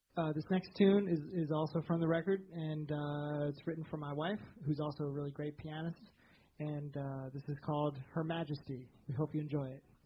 This next tune is also from the record, and it's written for my wife, who's also a really great pianist. And this is called Her Majesty. We hope you enjoy it.